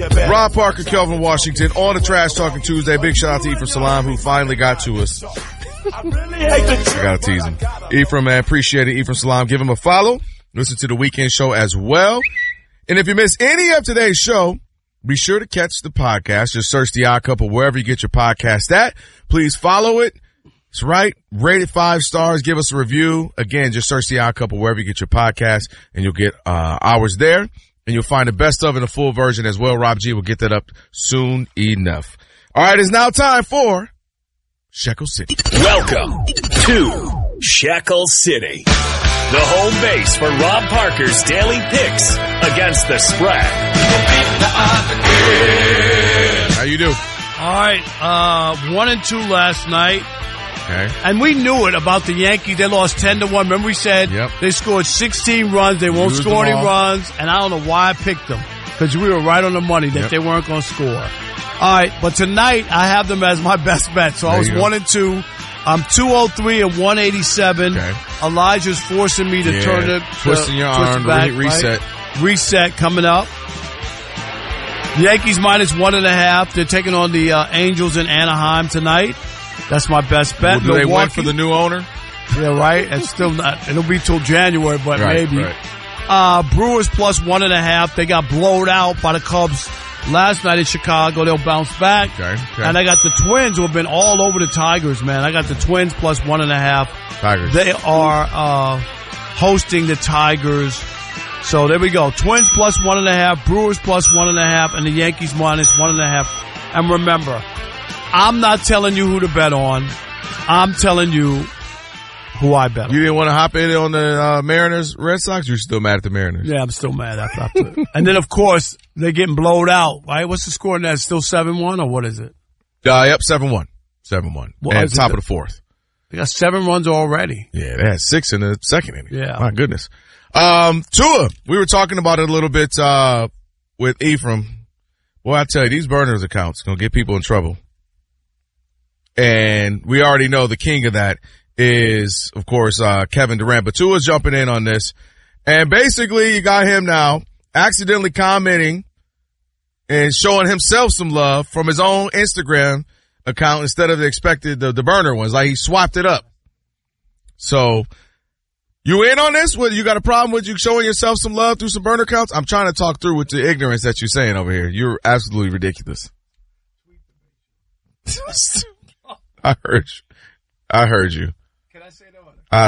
Rob Parker, Kelvin Washington on the Trash Talking Tuesday. Big shout out to Ephraim Salam, who finally got to us. I gotta tease him. Ephraim, man, appreciate it. Ephraim Salam, give him a follow. Listen to the weekend show as well. And if you miss any of today's show, be sure to catch the podcast. Just search The Odd Couple wherever you get your podcast at. Please follow it. That's right. Rate it 5 stars. Give us a review. Again, just search The Odd Couple wherever you get your podcast, and you'll get ours there. And you'll find the best of in a full version as well. Rob G will get that up soon enough. All right, it's now time for Shekel City. Welcome to Shekel City, the home base for Rob Parker's daily picks against the spread. How you do? All right, 1-2 last night. Okay. And we knew it about the Yankees. They lost 10-1. Remember we said they scored 16 runs. They won't score any runs. And I don't know why I picked them, because we were right on the money that they weren't going to score. All right, but tonight I have them as my best bet. So I was 1-2. I'm 203 and 187. Okay. Elijah's forcing me to turn it. Twisting your arm, back, reset. Right? Reset coming up. The Yankees minus 1.5. They're taking on the Angels in Anaheim tonight. That's my best bet. Well, do they wait for the new owner? Yeah, right. It's still not. It'll be till January, but maybe. Right. Brewers plus 1.5. They got blowed out by the Cubs last night in Chicago. They'll bounce back. Okay. And I got the Twins, who have been all over the Tigers, man. I got the Twins plus 1.5. Tigers. They are hosting the Tigers. So there we go. Twins plus 1.5, Brewers plus 1.5, and the Yankees minus 1.5. And remember, I'm not telling you who to bet on. I'm telling you who I bet on. You didn't want to hop in on the Mariners, Red Sox? You're still mad at the Mariners? Yeah, I'm still mad after it. And then, of course, they're getting blowed out, right? What's the score in that? Still 7-1, or what is it? Yep, 7-1. 7-1. And top of the fourth. They got 7 runs already. Yeah, they had 6 in the second inning. Yeah. My goodness. Tua, we were talking about it a little bit with Ephraim. Boy, I tell you, these burners accounts going to get people in trouble. And we already know the king of that is, of course, Kevin Durant. But Tua's jumping in on this. And basically, you got him now accidentally commenting and showing himself some love from his own Instagram account instead of the burner ones. Like, he swapped it up. So, you in on this? You got a problem with you showing yourself some love through some burner accounts? I'm trying to talk through with the ignorance that you're saying over here. You're absolutely ridiculous. I heard you. Can I say no?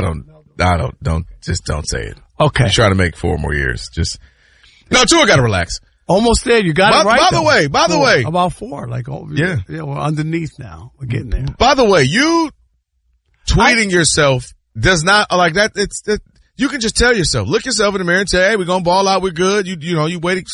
Don't say it. Okay. You're trying to make 4 more years. Tua got to relax. Almost there. You got it right. By the way. About 4. Yeah, we're underneath now. We're getting there. By the way, you tweeting yourself does not, like that, you can just tell yourself, look yourself in the mirror and say, hey, we're going to ball out, we're good. You waiting